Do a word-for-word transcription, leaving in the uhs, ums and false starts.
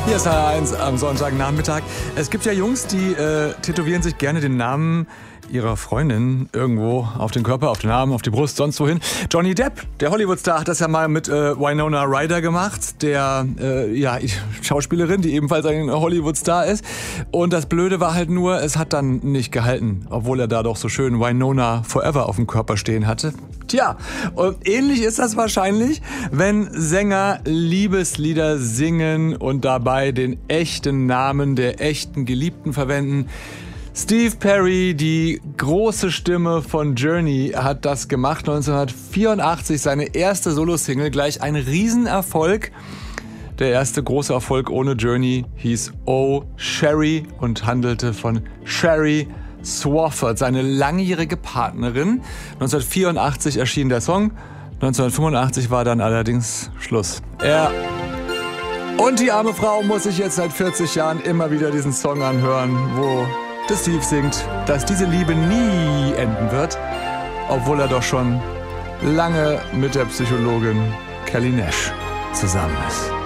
Hier ist H R eins am Sonntagnachmittag. Es gibt ja Jungs, die äh, tätowieren sich gerne den Namen ihrer Freundin irgendwo auf den Körper, auf den Arm, auf die Brust, sonst wohin. Johnny Depp, der Hollywood-Star, hat das ja mal mit äh, Winona Ryder gemacht, der äh, ja, Schauspielerin, die ebenfalls ein Hollywood-Star ist. Und das Blöde war halt nur, es hat dann nicht gehalten, obwohl er da doch so schön Winona Forever auf dem Körper stehen hatte. Tja, und ähnlich ist das wahrscheinlich, wenn Sänger Liebeslieder singen und dabei den echten Namen der echten Geliebten verwenden. Steve Perry, die große Stimme von Journey, hat das gemacht. neunzehnhundertvierundachtzig, seine erste Solosingle, gleich ein Riesenerfolg. Der erste große Erfolg ohne Journey hieß Oh Sherry und handelte von Sherry Swafford, seine langjährige Partnerin. neunzehnhundertvierundachtzig erschien der Song, neunzehnhundertfünfundachtzig war dann allerdings Schluss. Er und die arme Frau muss sich jetzt seit vierzig Jahren immer wieder diesen Song anhören, wo der Steve singt, dass diese Liebe nie enden wird, obwohl er doch schon lange mit der Psychologin Kelly Nash zusammen ist.